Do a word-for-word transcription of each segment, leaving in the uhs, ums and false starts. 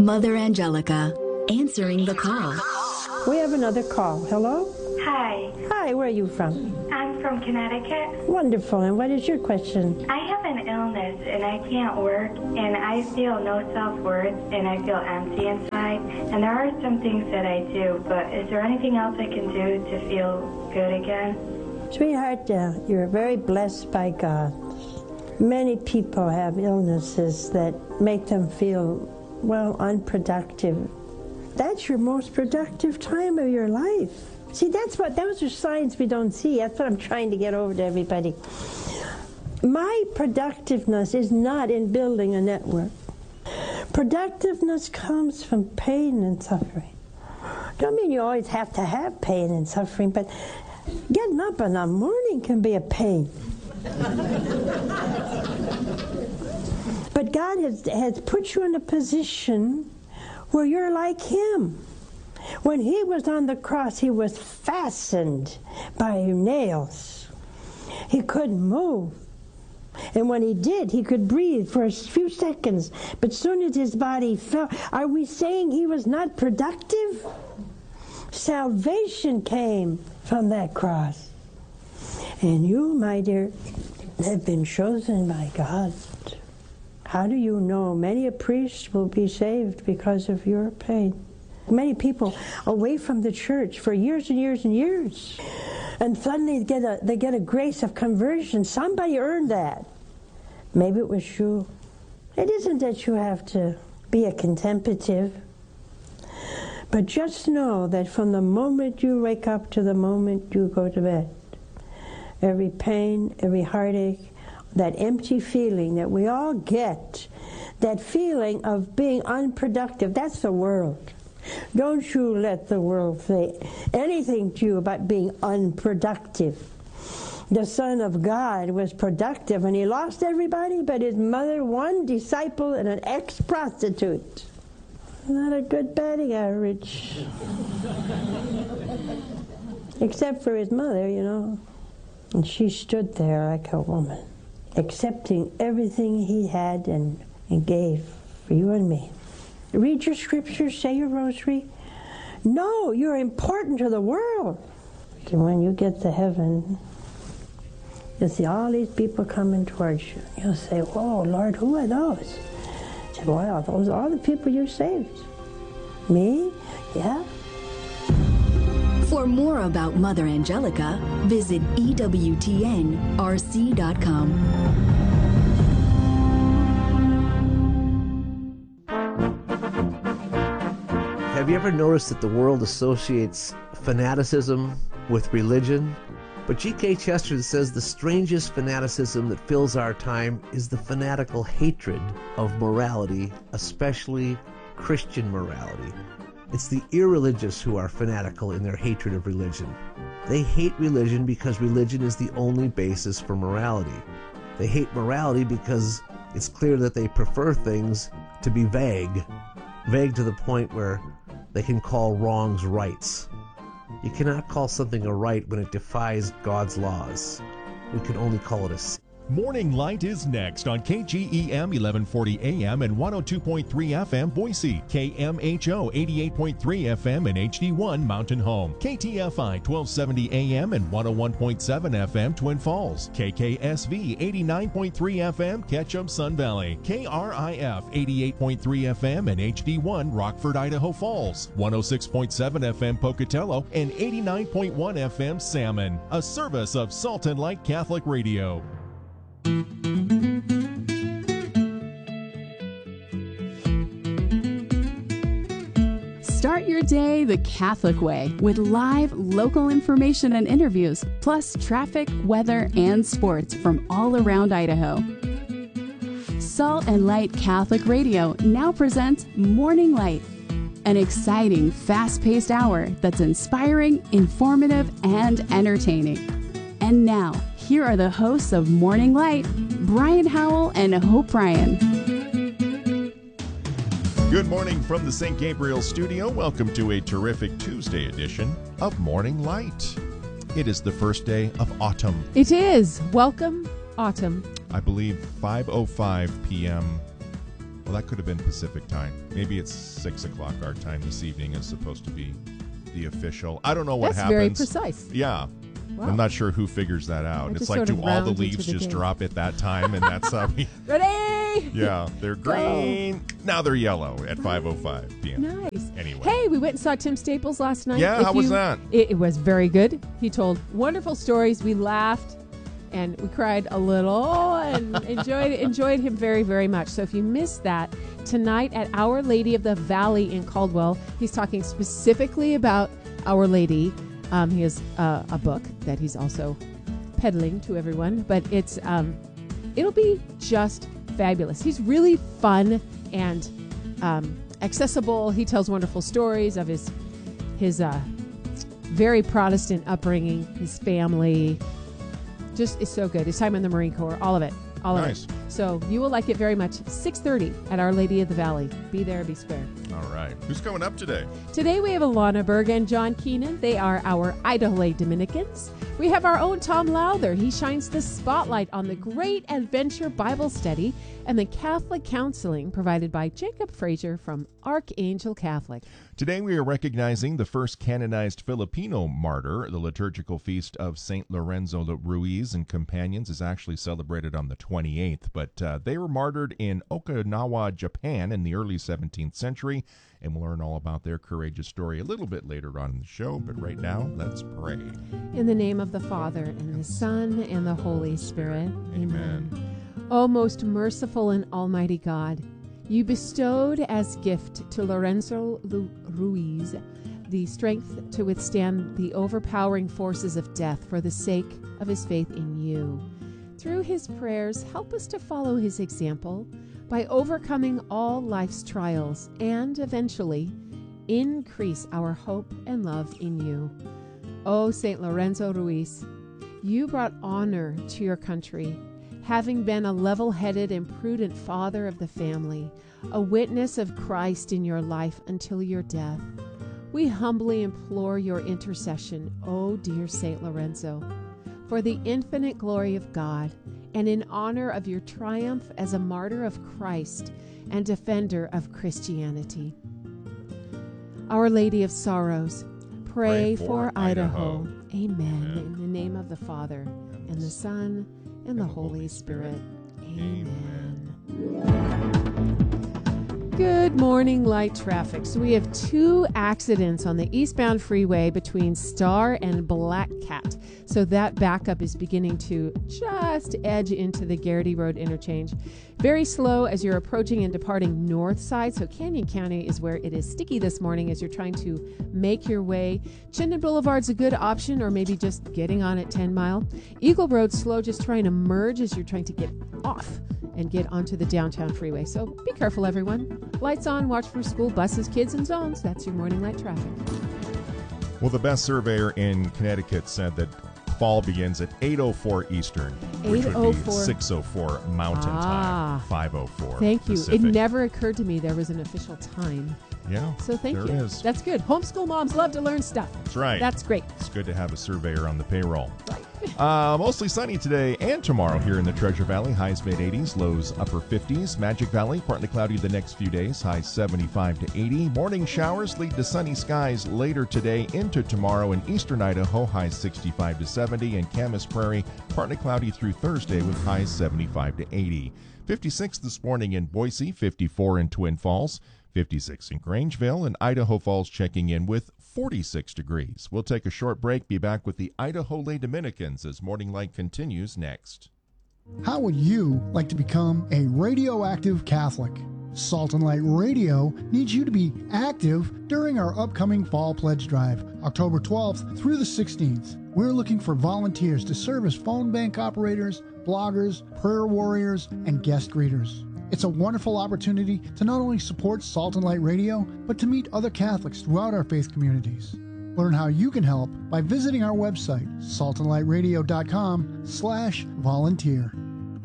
Mother Angelica, answering the call. We have another call. Hello? Hi. Hi, where are you from? I'm from Connecticut. Wonderful. And what is your question? I have an illness and I can't work and I feel no self-worth and I feel empty inside. And there are some things that I do, but is there anything else I can do to feel good again? Sweetheart, uh, you're very blessed by God. Many people have illnesses that make them feel, well, unproductive. That's your most productive time of your life. See, that's what, those are signs we don't see. That's what I'm trying to get over to everybody. My productiveness is not in building a network. Productiveness comes from pain and suffering. Don't mean you always have to have pain and suffering, but getting up in the morning can be a pain. But God has, has put you in a position where you're like Him. When He was on the cross, He was fastened by nails. He couldn't move. And when He did, He could breathe for a few seconds. But soon as His body fell, are we saying He was not productive? Salvation came from that cross. And you, my dear, have been chosen by God. How do you know? Many a priest will be saved because of your pain. Many people away from the church for years and years and years. And suddenly they get a, they get a grace of conversion. Somebody earned that. Maybe it was you. It isn't that you have to be a contemplative. But just know that from the moment you wake up to the moment you go to bed, every pain, every heartache, that empty feeling that we all get, that feeling of being unproductive, that's the world. Don't you let the world say anything to you about being unproductive. The Son of God was productive, and He lost everybody but His mother, one disciple, and an ex-prostitute. Not a good batting average. Except for His mother, you know. And she stood there like a woman, accepting everything He had and, and gave for you and me. Read your scriptures, say your rosary. No, you're important to the world. And when you get to heaven, you'll see all these people coming towards you. You'll say, whoa, Lord, who are those? I said, well, those are all the people you saved. Me? Yeah. For more about Mother Angelica, visit E W T N R C dot com. Have you ever noticed that the world associates fanaticism with religion? But G K Chesterton says the strangest fanaticism that fills our time is the fanatical hatred of morality, especially Christian morality. It's the irreligious who are fanatical in their hatred of religion. They hate religion because religion is the only basis for morality. They hate morality because it's clear that they prefer things to be vague, vague to the point where they can call wrongs rights. You cannot call something a right when it defies God's laws. We can only call it a sin. Morning Light is next on K G E M eleven forty A M and one oh two point three F M Boise, K M H O eighty-eight point three F M and H D one Mountain Home, K T F I twelve seventy A M and one oh one point seven F M Twin Falls, K K S V eighty-nine point three F M Ketchum Sun Valley, K R I F eighty-eight point three F M and H D one Rockford, Idaho Falls, one oh six point seven F M Pocatello and eighty-nine point one F M Salmon, a service of Salt and Light Catholic Radio. Start your day the Catholic way with live local information and interviews, plus traffic, weather, and sports from all around Idaho. Salt and Light Catholic Radio now presents Morning Light, an exciting, fast-paced hour that's inspiring, informative, and entertaining. And now, here are the hosts of Morning Light, Brian Howell and Hope Ryan. Good morning from the Saint Gabriel studio. Welcome to a terrific Tuesday edition of Morning Light. It is the first day of autumn. It is. Welcome, autumn. I believe five oh five p.m. Well, that could have been Pacific time. Maybe it's six o'clock our time this evening is supposed to be the official. I don't know what That's happens. very precise. Yeah. Wow. I'm not sure who figures that out. Or It's just like, sort do of all the round leaves into the just day. drop at that time? And that's how we... Ready? Yeah, they're green. Now they're yellow at five oh five p.m. Nice. Anyway. Hey, we went and saw Tim Staples last night. Yeah, If how was you- that? It, it was very good. He told wonderful stories. We laughed and we cried a little and enjoyed enjoyed him very, very much. So if you missed that, tonight at Our Lady of the Valley in Caldwell, he's talking specifically about Our Lady. Um, he has uh, a book that he's also peddling to everyone, but it's um, it'll be just fabulous. He's really fun and um, accessible. He tells wonderful stories of his his uh, very Protestant upbringing, his family. Just is so good. His time in the Marine Corps, all of it, all Nice. of it. So you will like it very much. six thirty at Our Lady of the Valley. Be there, be square. All right. Who's coming up today? Today we have Alana Berg and John Keenan. They are our Idaho Dominicans. We have our own Tom Lowther. He shines the spotlight on the Great Adventure Bible Study and the Catholic counseling provided by Jacob Frazier from Archangel Catholic. Today we are recognizing the first canonized Filipino martyr. The liturgical feast of Saint Lorenzo Ruiz and companions is actually celebrated on the twenty-eighth, but uh, they were martyred in Okinawa, Japan in the early seventeenth century, and we'll learn all about their courageous story a little bit later on in the show, but right now, let's pray. In the name of the Father, and the Son, and the Holy Spirit. Amen. O most merciful and almighty God, you bestowed as gift to Lorenzo Lu- Ruiz the strength to withstand the overpowering forces of death for the sake of his faith in you. Through his prayers, help us to follow his example by overcoming all life's trials and eventually increase our hope and love in you. O Saint Lorenzo Ruiz, you brought honor to your country, having been a level-headed and prudent father of the family, a witness of Christ in your life until your death. We humbly implore your intercession, O dear Saint Lorenzo, for the infinite glory of God and in honor of your triumph as a martyr of Christ and defender of Christianity. Our Lady of Sorrows, pray, Pray for, for Idaho. Idaho. Amen. Amen. In the name of the Father, and the Son, and the Holy Spirit. Amen. Good morning, light traffic. So we have two accidents on the eastbound freeway between Star and Black Cat. So that backup is beginning to just edge into the Garrity Road interchange. Very slow as you're approaching and departing north side. So Canyon County is where it is sticky this morning as you're trying to make your way. Chinden Boulevard's a good option, or maybe just getting on at ten mile. Eagle Road slow, just trying to merge as you're trying to get off and get onto the downtown freeway. So be careful, everyone. Lights on, watch for school buses, kids, and zones. That's your morning light traffic. Well, the best surveyor in Connecticut said that fall begins at eight oh four Eastern, which would eight oh be four six oh four Mountain Ah. Time, five oh four Thank you. Pacific. It never occurred to me there was an official time. Yeah, So thank there you. is. That's good. Homeschool moms love to learn stuff. That's right. That's great. It's good to have a surveyor on the payroll. Right. Uh, mostly sunny today and tomorrow here in the Treasure Valley. Highs mid eighties, lows upper fifties. Magic Valley, partly cloudy the next few days. Highs seventy-five to eighty. Morning showers lead to sunny skies later today into tomorrow in eastern Idaho. Highs sixty-five to seventy. And Camas Prairie, partly cloudy through Thursday with highs seventy-five to eighty. fifty-six this morning in Boise, fifty-four in Twin Falls, fifty-six in Grangeville, and Idaho Falls checking in with forty-six degrees. We'll take a short break, be back with the Idaho Lay Dominicans as Morning Light continues next. How would you like to become a radioactive Catholic? Salt and Light Radio needs you to be active during our upcoming Fall Pledge Drive, October twelfth through the sixteenth. We're looking for volunteers to serve as phone bank operators, bloggers, prayer warriors, and guest readers. It's a wonderful opportunity to not only support Salt and Light Radio, but to meet other Catholics throughout our faith communities. Learn how you can help by visiting our website, salt and light radio dot com slash volunteer.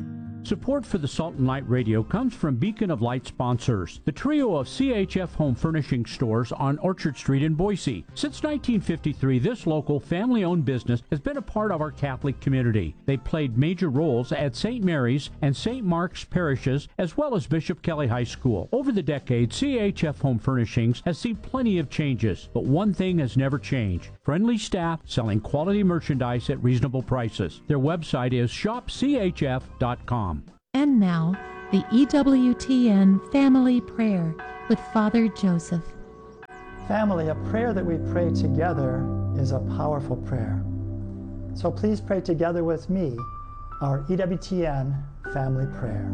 Support for the Salt and Light Radio comes from Beacon of Light sponsors, the trio of C H F home furnishing stores on Orchard Street in Boise. Since nineteen fifty-three, this local family-owned business has been a part of our Catholic community. They played major roles at Saint Mary's and Saint Mark's parishes, as well as Bishop Kelly High School. Over the decades, C H F Home Furnishings has seen plenty of changes, but one thing has never changed: friendly staff selling quality merchandise at reasonable prices. Their website is shop c h f dot com. And now, the E W T N Family Prayer with Father Joseph. Family, a prayer that we pray together is a powerful prayer. So please pray together with me our E W T N Family Prayer.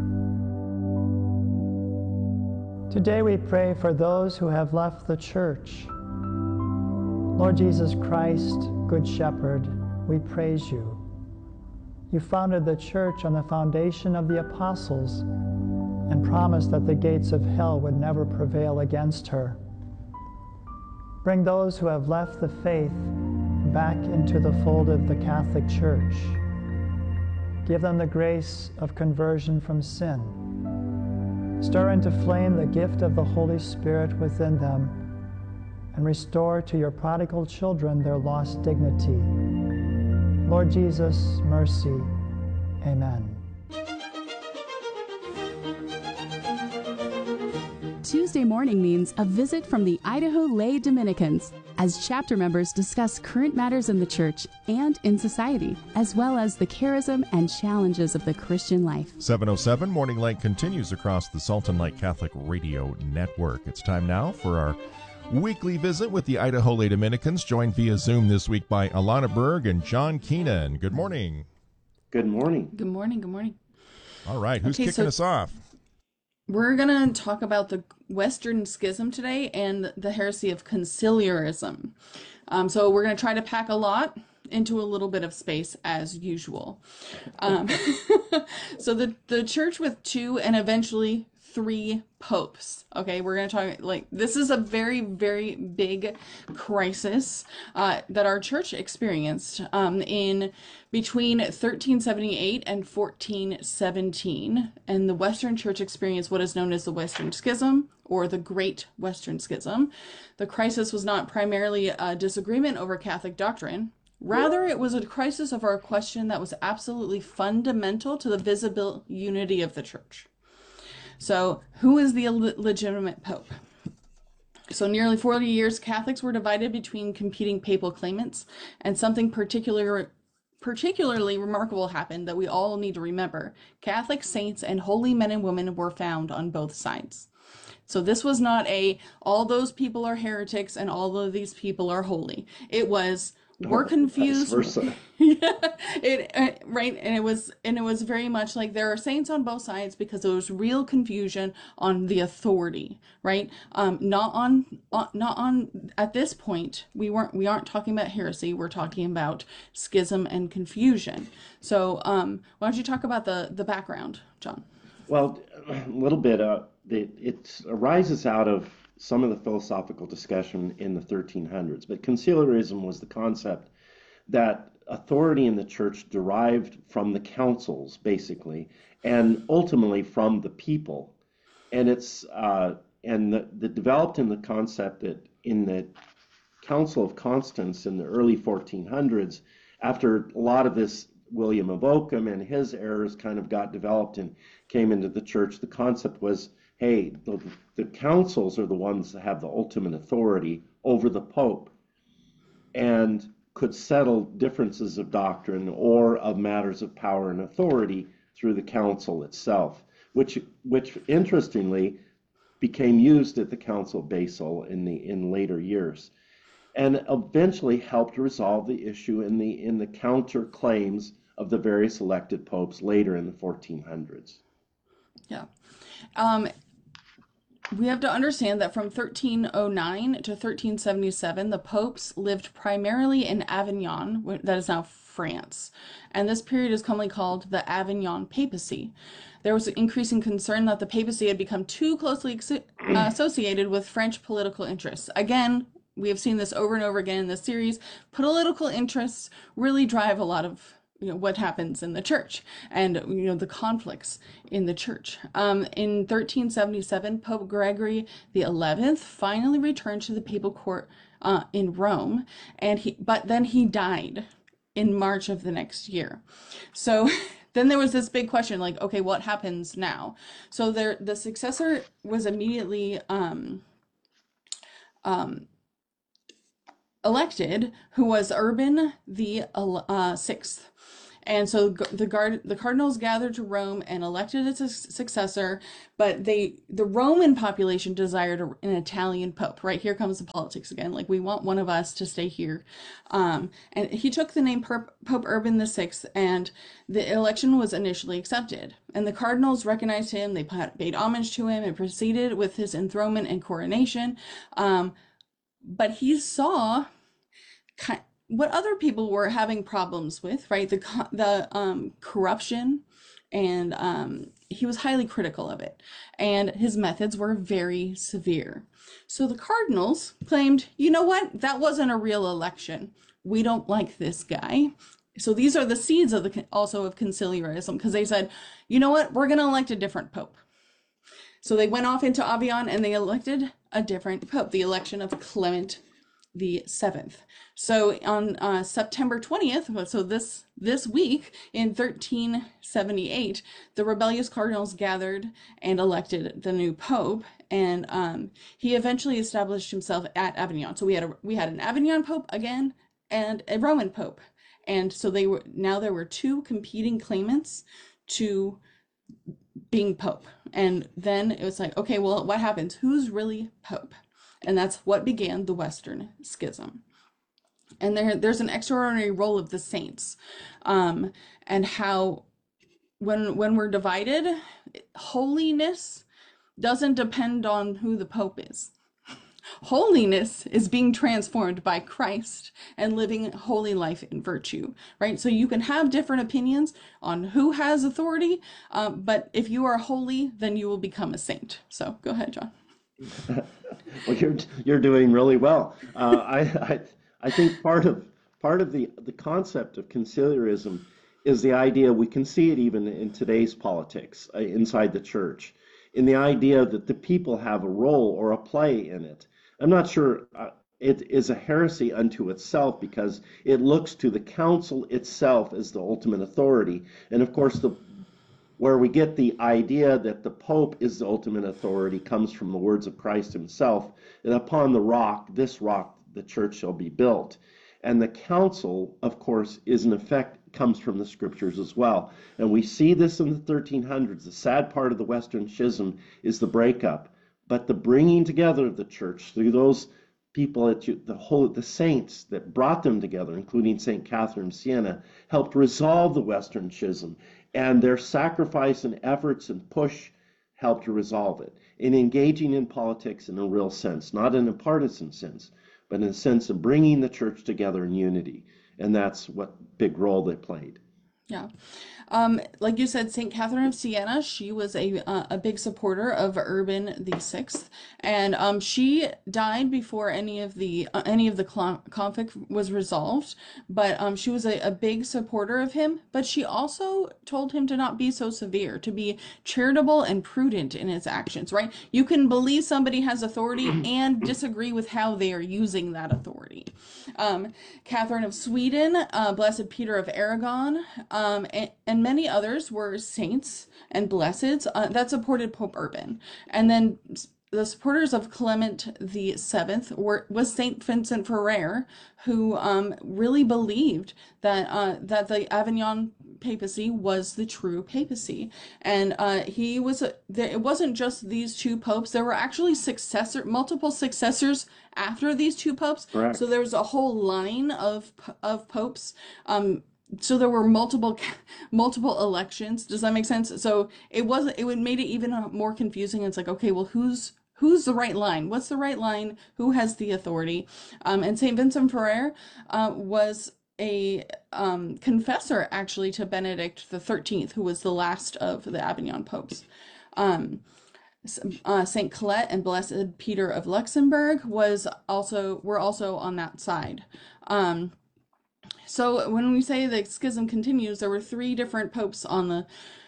Today we pray for those who have left the church. Lord Jesus Christ, Good Shepherd, we praise you. You founded the church on the foundation of the apostles and promised that the gates of hell would never prevail against her. Bring those who have left the faith back into the fold of the Catholic Church. Give them the grace of conversion from sin. Stir into flame the gift of the Holy Spirit within them and restore to your prodigal children their lost dignity. Lord Jesus, mercy. Amen. Tuesday morning means a visit from the Idaho Lay Dominicans as chapter members discuss current matters in the church and in society, as well as the charism and challenges of the Christian life. seven oh seven Morning Light continues across the Salt and Light Catholic Radio Network. It's time now for our weekly visit with the Idaho Lay Dominicans, joined via Zoom this week by Alana Berg and John Keenan. Good morning. Good morning. Good morning. Good morning. All right, who's okay, kicking so us off? We're going to talk about the Western Schism today and the heresy of conciliarism. Um, so we're going to try to pack a lot into a little bit of space as usual. Um, so the, the church with two and eventually three popes. Okay, we're going to talk like this is a very, very big crisis uh, that our church experienced um, in between thirteen seventy-eight and fourteen seventeen. And the Western Church experienced what is known as the Western Schism or the Great Western Schism. The crisis was not primarily a disagreement over Catholic doctrine. Rather, it was a crisis over a question that was absolutely fundamental to the visible unity of the church. So, who is the legitimate pope? So, nearly forty years, Catholics were divided between competing papal claimants, and something particular, particularly remarkable happened that we all need to remember. Catholic saints and holy men and women were found on both sides. So this was not a, all those people are heretics and all of these people are holy. It was, we're confused. Yeah, it uh, right, and it was, and it was very much like there are saints on both sides because there was real confusion on the authority, right? Um, not on, on, not on. At this point, we weren't, we aren't talking about heresy. We're talking about schism and confusion. So, um, why don't you talk about the the background, John? Well, a little bit. Uh, it, it arises out of some of the philosophical discussion in the thirteen hundreds, but conciliarism was the concept that authority in the church derived from the councils, basically, and ultimately from the people. And it's uh, and the, the developed in the concept that in the Council of Constance in the early fourteen hundreds, after a lot of this, William of Ockham and his errors kind of got developed and came into the church, the concept was, hey, the, the councils are the ones that have the ultimate authority over the Pope and could settle differences of doctrine or of matters of power and authority through the council itself, which, which interestingly became used at the Council of Basel in the in later years, and eventually helped resolve the issue in the in the counter claims of the various elected popes later in the fourteen hundreds. Yeah. Um, we have to understand that from thirteen oh nine to thirteen seventy-seven, the popes lived primarily in Avignon, that is now France. And this period is commonly called the Avignon Papacy. There was increasing concern that the papacy had become too closely ex- uh, associated with French political interests. Again, we have seen this over and over again in this series. Political interests really drive a lot of you know, what happens in the church and, you know, the conflicts in the church. Um, in thirteen seventy-seven, Pope Gregory the eleventh finally returned to the papal court uh, in Rome, and he, but then he died in March of the next year. So then there was this big question, like, okay, what happens now? So there, the successor was immediately um, um, elected, who was Urban the uh, sixth. And so the guard, the cardinals gathered to Rome and elected its successor, but they, the Roman population desired an Italian pope. Right, here comes the politics again. Like, we want one of us to stay here. Um, and he took the name Pope, Pope Urban the sixth, and the election was initially accepted. And the cardinals recognized him, they paid homage to him, and proceeded with his enthronement and coronation. Um, but he saw kind what other people were having problems with, right? The the um, corruption, and um, he was highly critical of it. And his methods were very severe. So the cardinals claimed, you know what? That wasn't a real election. We don't like this guy. So these are the seeds of the also of conciliarism, because they said, you know what? We're going to elect a different pope. So they went off into Avignon and they elected a different pope, the election of Clement the seventh. So on uh, September twentieth, so this this week in thirteen seventy-eight, the rebellious cardinals gathered and elected the new pope, and um, he eventually established himself at Avignon. So we had a we had an Avignon pope again and a Roman pope, and so they were now there were two competing claimants to being pope. And then it was like, okay, well, what happens? Who's really pope? And that's what began the Western Schism. And there, there's an extraordinary role of the saints, um, and how when when we're divided, holiness doesn't depend on who the Pope is. Holiness is being transformed by Christ and living a holy life in virtue, right? So you can have different opinions on who has authority, um, but if you are holy, then you will become a saint. So go ahead, John. Well, you're you're doing really well. Uh, I, I I think part of part of the the concept of conciliarism is the idea, we can see it even in today's politics uh, inside the church, in the idea that the people have a role or a play in it. I'm not sure uh, it is a heresy unto itself, because it looks to the council itself as the ultimate authority, and of course the where we get the idea that the Pope is the ultimate authority comes from the words of Christ himself, and upon the rock, this rock, the church shall be built. And the council, of course, is in effect, comes from the scriptures as well. And we see this in the thirteen hundreds. The sad part of the Western Schism is the breakup, but the bringing together of the church through those people, at the whole, the saints that brought them together, including Saint Catherine of Siena, helped resolve the Western Schism. And their sacrifice and efforts and push helped to resolve it. In engaging in politics in a real sense, not in a partisan sense, but in a sense of bringing the church together in unity. And that's what big role they played. Yeah. Um, like you said, Saint Catherine of Siena, she was a uh, a big supporter of Urban the Sixth, and um, she died before any of the uh, any of the conflict was resolved. But um, she was a, a big supporter of him. But she also told him to not be so severe, to be charitable and prudent in his actions. Right? You can believe somebody has authority and disagree with how they are using that authority. Um, Catherine of Sweden, uh, Blessed Peter of Aragon, um, and, and many others were saints and blesseds uh, that supported Pope Urban. And then the supporters of Clement the Seventh were was Saint Vincent Ferrer, who um, really believed that uh, that the Avignon papacy was the true papacy, and uh, he was a, there, it wasn't just these two popes. There were actually successor, multiple successors after these two popes. Correct. So there was a whole line of of popes. Um, So there were multiple multiple elections. Does that make sense? So it wasn't. It would made it even more confusing. It's like, okay, well, who's who's the right line? What's the right line? Who has the authority? Um, and Saint Vincent Ferrer uh, was a um, confessor actually to Benedict the Thirteenth, who was the last of the Avignon popes. Um, uh, Saint Colette and Blessed Peter of Luxembourg was also were also on that side. Um, So when we say the schism continues, there were three different popes on the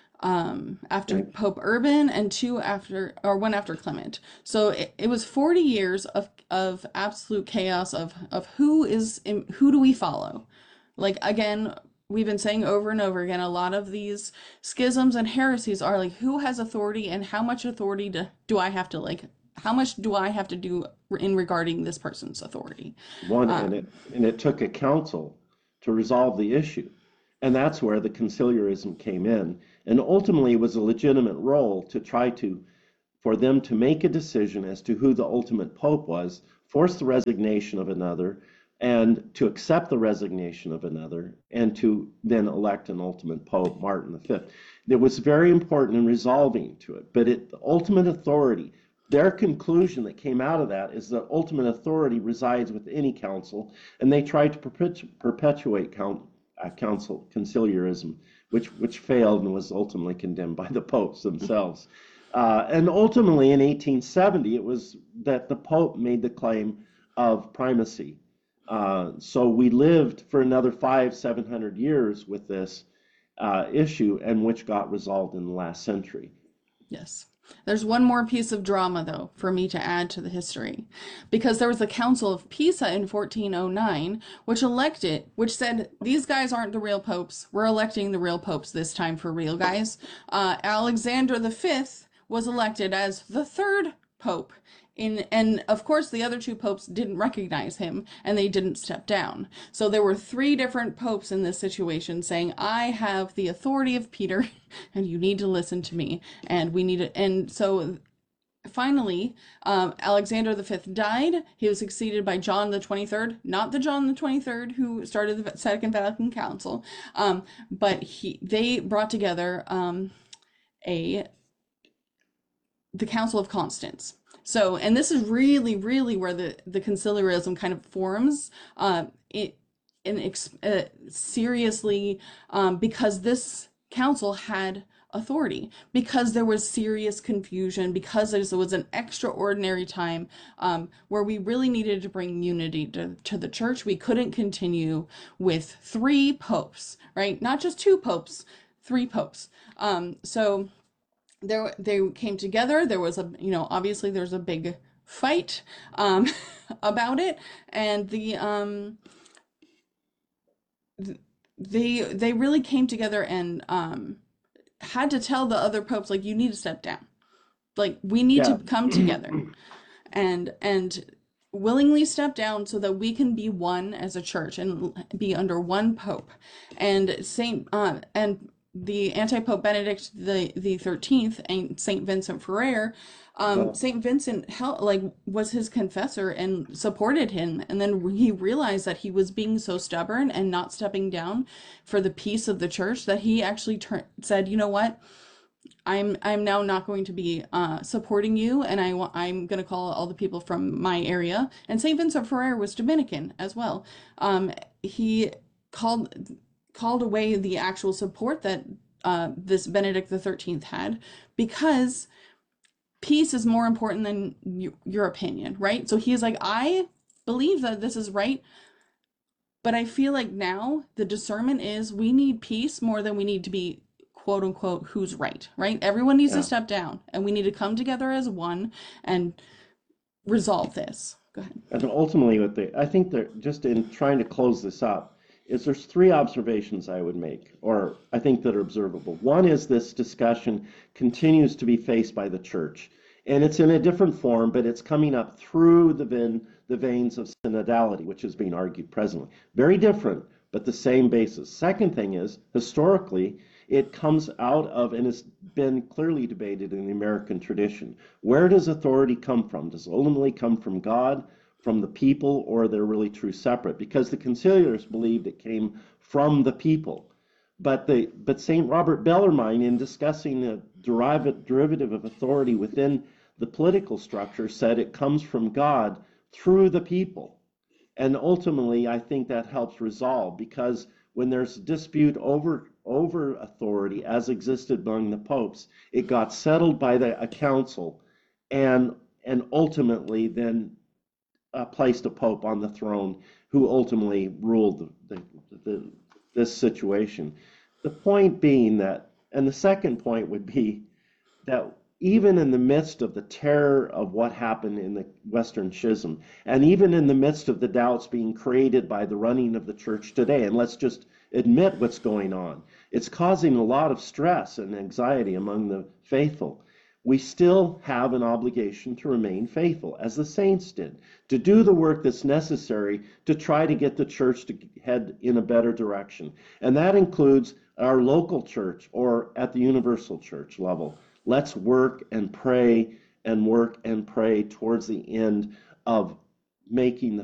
um, after Right. Pope Urban and two after, or one after Clement. So it, it was forty years of of absolute chaos of of who is in, who do we follow? Like again, we've been saying over and over again, a lot of these schisms and heresies are like, who has authority and how much authority do, do I have to like, how much do I have to do in regarding this person's authority? One, Um, and it and it took a council to resolve the issue, and that's where the conciliarism came in, and ultimately was a legitimate role to try to, for them to make a decision as to who the ultimate pope was, force the resignation of another, and to accept the resignation of another, and to then elect an ultimate pope, Martin the Fifth. It was very important in resolving to it, but it, the ultimate authority, their conclusion that came out of that is that ultimate authority resides with any council, and they tried to perpetu- perpetuate count, uh, council conciliarism, which which failed and was ultimately condemned by the popes themselves. Uh, and ultimately, in eighteen seventy, it was that the Pope made the claim of primacy. Uh, so we lived for another five, seven hundred years with this uh, issue, and which got resolved in the last century. Yes. There's one more piece of drama, though, for me to add to the history. Because there was the Council of Pisa in fourteen oh nine, which elected, which said, these guys aren't the real popes. We're electing the real popes this time for real, guys. Uh, Alexander the Fifth was elected as the third pope. In, and of course, the other two popes didn't recognize him, and they didn't step down. So there were three different popes in this situation saying, I have the authority of Peter, and you need to listen to me. And we need to, and so finally, um, Alexander the Fifth died. He was succeeded by John the twenty-third, not the John the twenty-third who started the Second Vatican Council, um, but he they brought together um, a the Council of Constance. So, and this is really, really where the, the conciliarism kind of forms, uh, it, in ex, uh, seriously, um, because this council had authority, because there was serious confusion, because there was an extraordinary time um, where we really needed to bring unity to, to the church. We couldn't continue with three popes, right? Not just two popes, three popes. Um, so... There, they came together. There was a, you know, obviously there's a big fight um, about it, and the um, they they really came together and um, had to tell the other popes, like, you need to step down, like we need Yeah. to come together, and and willingly step down so that we can be one as a church and be under one pope, and Saint uh, and. the anti-pope Benedict the the thirteenth and Saint Vincent Ferrer, um, Oh. Saint Vincent hel- like was his confessor and supported him, and then he realized that he was being so stubborn and not stepping down for the peace of the church that he actually tur- said, you know what, I'm I'm now not going to be uh, supporting you, and I wa- I'm going to call all the people from my area. And Saint Vincent Ferrer was Dominican as well. Um, he called. called away the actual support that uh, this Benedict the thirteenth had, because peace is more important than y- your opinion, right? So he's like, I believe that this is right, but I feel like now the discernment is we need peace more than we need to be quote unquote who's right, right? Everyone needs Yeah. to step down, and we need to come together as one and resolve this. Go ahead. And ultimately, what they, I think they're just in trying to close this up, is there's three observations I would make, or I think that are observable. One is this discussion continues to be faced by the church, and it's in a different form, but it's coming up through the vein, the veins of synodality, which is being argued presently. Very different, but the same basis. Second thing is, historically, it comes out of, and has been clearly debated in the American tradition. Where does authority come from? Does it ultimately come from God, from the people, or they're really true separate? Because the conciliars believed it came from the people. But the but Saint Robert Bellarmine, in discussing the derivative, derivative of authority within the political structure, said it comes from God through the people. And ultimately, I think that helps resolve, because when there's dispute over over authority, as existed among the popes, it got settled by the a council, and and ultimately then uh, placed a pope on the throne who ultimately ruled the, the, the, this situation. The point being that, and the second point would be that even in the midst of the terror of what happened in the Western Schism, and even in the midst of the doubts being created by the running of the church today, and let's just admit what's going on, it's causing a lot of stress and anxiety among the faithful. We still have an obligation to remain faithful, as the saints did, to do the work that's necessary to try to get the church to head in a better direction. And that includes our local church or at the universal church level. Let's work and pray and work and pray towards the end of making the